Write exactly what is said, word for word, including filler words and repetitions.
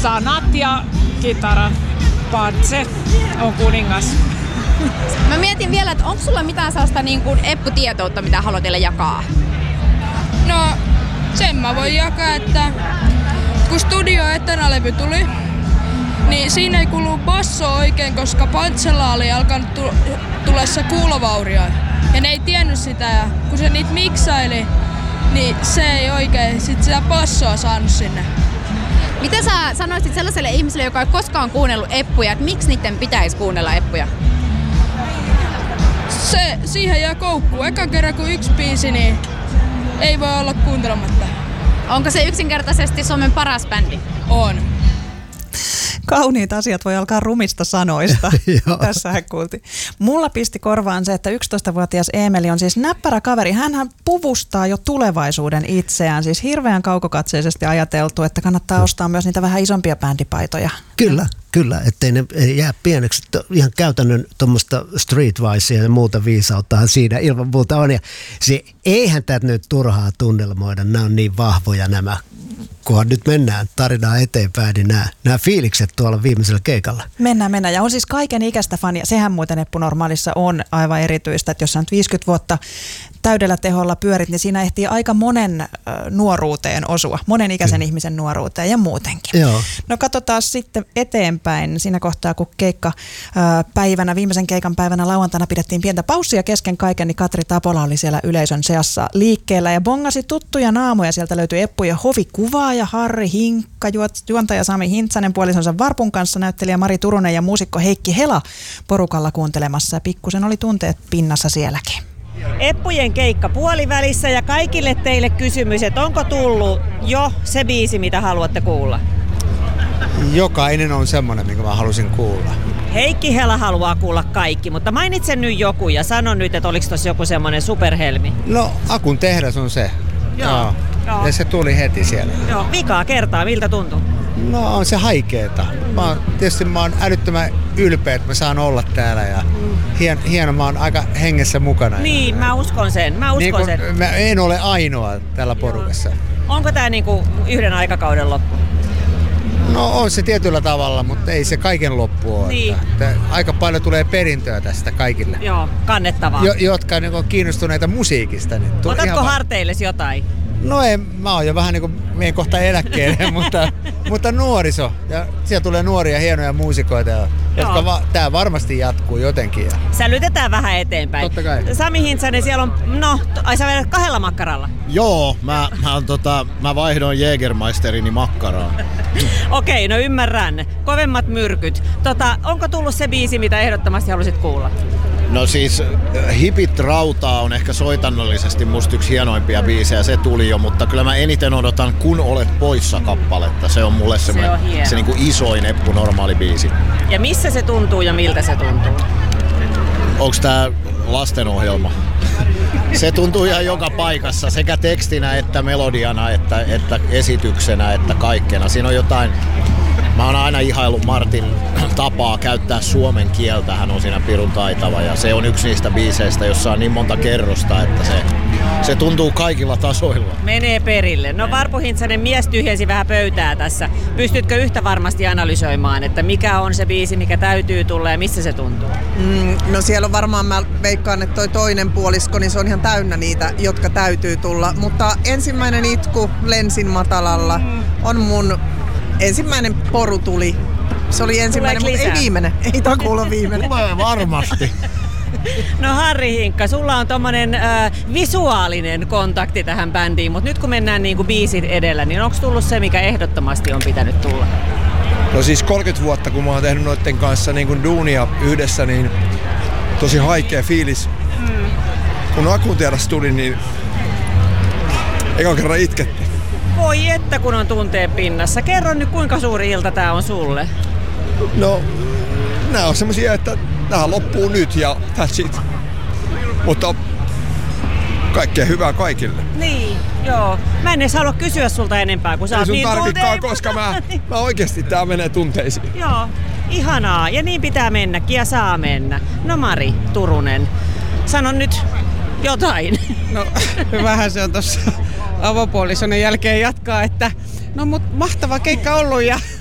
sanat ja kitara. Patse on kuningas. Mä mietin vielä, että onko sulla mitään sellaista niin kuin Eppu-tietoutta, mitä haluat teille jakaa? No, sen mä voin jakaa, että kun Studio Eternalevy tuli, niin siinä ei kuulu basso oikein, koska Pantsella oli alkanut tu- tulla se kuulovaurio. Ja ne ei tiennyt sitä, ja kun se niitä miksaili, niin se ei oikein sit sitä bassoa saanut sinne. Mitä sä sanoisit sellaiselle ihmiselle, joka ei koskaan kuunnellut Eppuja, että miksi niiden pitäisi kuunnella Eppuja? Se, siihen jää koukkuun. Eka kerran kun yksi biisi, niin ei voi olla kuuntelematta. Onko se yksinkertaisesti Suomen paras bändi? On. Kauniit asiat voi alkaa rumista sanoista. Tässähän kuultiin. Mulla pisti korvaan se, että yksitoistavuotias Eemeli on siis näppärä kaveri. Hänhän puvustaa jo tulevaisuuden itseään. Siis hirveän kaukokatseisesti ajateltu, että kannattaa ostaa myös niitä vähän isompia bändipaitoja. Kyllä, kyllä. Ettei ne jää pieneksi. Ihan käytännön tuommoista streetwisea ja muuta viisauttahan siinä ilman muuta on. Ja se, eihän tätä nyt turhaa tunnelmoida. Nämä on niin vahvoja nämä. Kunhan nyt mennään tarinaa eteenpäin, niin nämä, nämä fiilikset tuolla viimeisellä keikalla. Mennään, mennään. Ja on siis kaiken ikäistä fania. Sehän muuten Eppu Normaalissa on aivan erityistä, että jos sä nyt viisikymmentä vuotta täydellä teholla pyörit, niin siinä ehtii aika monen äh, nuoruuteen osua. Monen ikäisen mm. ihmisen nuoruuteen ja muutenkin. Joo. No katsotaan sitten eteenpäin siinä kohtaa, kun keikka äh, päivänä, viimeisen keikan päivänä lauantaina pidettiin pientä paussia kesken kaiken, niin Katri Tapola oli siellä yleisön seassa liikkeellä ja bongasi tuttuja naamoja. Sieltä löytyi Eppu ja Hovi Kuvaaja, Harri Hinkka, juontaja Sami Hintsanen puolisonsa Varpun kanssa, näyttelijä Mari Turunen ja muusikko Heikki Hela porukalla kuuntelemassa. Ja pikkusen oli tunteet pinnassa sielläkin. Eppujen keikka puolivälissä ja kaikille teille kysymys, että onko tullut jo se biisi, mitä haluatte kuulla? Jokainen on semmoinen, minkä mä halusin kuulla. Heikki Hela haluaa kuulla kaikki, mutta mainitsen nyt joku ja sano nyt, että oliko tossa joku semmoinen superhelmi? No, Akun tehdas on se. Joo. Joo. Joo. Ja se tuli heti siellä. Joo, vikaa kertaa, miltä tuntuu? No on se haikeeta. Mä oon, tietysti mä oon älyttömän ylpeä, että mä saan olla täällä ja hien, hieno, mä oon aika hengessä mukana. Niin, mä uskon sen, mä uskon niin kun, sen. Mä en ole ainoa tällä porukassa. Onko tää niinku yhden aikakauden loppu? No on se tietyllä tavalla, mutta ei se kaiken loppu ole. Niin. Että, että aika paljon tulee perintöä tästä kaikille. Joo, kannettavaa. Jo, jotka niin on kiinnostuneita musiikista. Niin otatko ihan harteillesi jotain? No en, mä oon jo vähän niin kuin, menen kohta eläkkeelle, mutta, mutta nuoriso. Ja siellä tulee nuoria hienoja muusikoita, jotka va, tää varmasti jatkuu jotenkin. Ja sälytetään vähän eteenpäin. Totta kai. Sami Hintsanen, siellä on, no, ai sä vedät kahdella makkaralla? Joo, mä, mä, on, tota, mä vaihdoin Jägermeisterini makkaraan. Okei, no ymmärrän. Kovemmat myrkyt. Tota, onko tullut se biisi, mitä ehdottomasti halusit kuulla? No siis Hipit rautaa on ehkä soitannollisesti musta yksi hienoimpia biisejä, se tuli jo, mutta kyllä mä eniten odotan Kun olet poissa -kappaletta. Se on mulle se, on se niinku isoin Eppu Normaali biisi. Ja missä se tuntuu ja miltä se tuntuu? Onks tää lastenohjelma? Se tuntuu ihan joka paikassa, sekä tekstinä että melodiana, että, että esityksenä, että kaikkena. Siinä on jotain. Mä oon aina ihaillut Martin tapaa käyttää suomen kieltä, hän on siinä pirun taitava ja se on yksi niistä biiseistä, jossa on niin monta kerrosta, että se, se tuntuu kaikilla tasoilla. Menee perille. No Varpu Hintsanen, mies tyhjensi vähän pöytää tässä. Pystytkö yhtä varmasti analysoimaan, että mikä on se biisi, mikä täytyy tulla ja missä se tuntuu? Mm, no siellä on varmaan, mä veikkaan, että toi toinen puolisko, niin se on ihan täynnä niitä, jotka täytyy tulla. Mutta ensimmäinen itku Lensin matalalla on mun ensimmäinen poru tuli. Se oli ensimmäinen, mutta ei viimeinen. Ei takuulla viimeinen. Tulee varmasti. No Harri Hinkka, sulla on tommonen äh, visuaalinen kontakti tähän bändiin, mutta nyt kun mennään niinku biisit edellä, niin onko tullut se, mikä ehdottomasti on pitänyt tulla? No siis kolmekymmentä vuotta, kun mä oon tehnyt noitten kanssa niin kuin duunia yhdessä, niin tosi haikea fiilis. Mm. Kun Akun tehdas tuli, niin ekan kerran itkettiin. Voi että kun on tunteen pinnassa. Kerro nyt, kuinka suuri ilta tää on sulle? No, nää on semmosia, että nää loppuu nyt ja that's it. Mutta kaikkea hyvää kaikille. Niin, joo. Mä en edes halua kysyä sulta enempää, kun sä oot niin tunteellinen. Ei sun tarvikaan, koska mä, mä oikeesti tää menee tunteisiin. Joo, ihanaa. Ja niin pitää mennäkin ja saa mennä. No Mari Turunen, sano nyt jotain. No, vähän se on tossa avopuolisonen jälkeen jatkaa, että no mut mahtava keikka ollut ja